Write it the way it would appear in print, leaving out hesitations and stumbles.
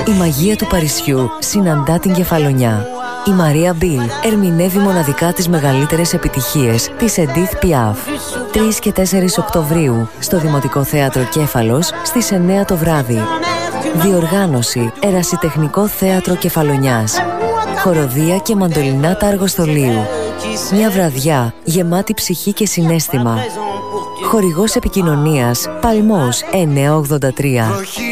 Η μαγεία του Παρισιού συναντά την Κεφαλονιά. Η Μαρία Μπιλ ερμηνεύει μοναδικά τις μεγαλύτερες επιτυχίες της Edith Piaf. 3 και 4 Οκτωβρίου στο Δημοτικό Θέατρο Κέφαλος στις 9 το βράδυ. Διοργάνωση Ερασιτεχνικό Θέατρο Κεφαλονιάς. Χοροδία και μαντολινάτα αργοστολίου. Μια βραδιά γεμάτη ψυχή και συναίσθημα. Χορηγός επικοινωνίας Παλμός 983.